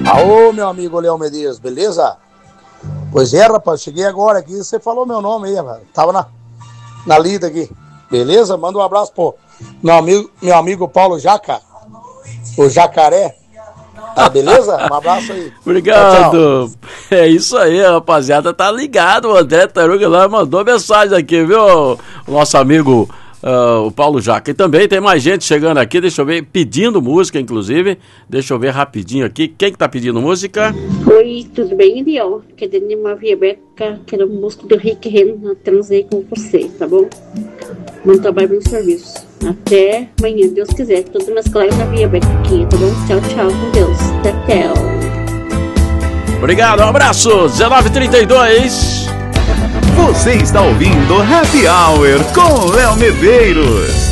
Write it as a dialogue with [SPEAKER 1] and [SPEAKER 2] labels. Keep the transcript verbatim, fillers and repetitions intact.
[SPEAKER 1] Aô, meu amigo Léo Medeiros, beleza? Pois é, rapaz, cheguei agora aqui, você falou meu nome aí, rapaz. Tava na, na lida aqui, beleza? Manda um abraço pro meu amigo, meu amigo Paulo Jaca, o Jacaré. Tá, beleza? Um abraço aí.
[SPEAKER 2] Obrigado.
[SPEAKER 1] Tchau, tchau.
[SPEAKER 2] É isso aí, rapaziada. Tá ligado. O André Taruga lá mandou mensagem aqui, viu? O nosso amigo uh, o Paulo Jaca. E também tem mais gente chegando aqui, deixa eu ver, pedindo música, inclusive. Deixa eu ver rapidinho aqui. Quem que tá pedindo música?
[SPEAKER 3] Oi, tudo bem, Eliel? Que é uma Rebeca, que era música do Rick Renner, transei com você, tá bom? Não trabalho no serviço. Até amanhã, Deus quiser. Todas minhas colegas da Via Beca aqui, tá bom? Tchau, tchau, com Deus. Até, até.
[SPEAKER 2] Obrigado, um abraço. dezenove e trinta e dois.
[SPEAKER 4] Você está ouvindo Happy Hour com Léo Medeiros.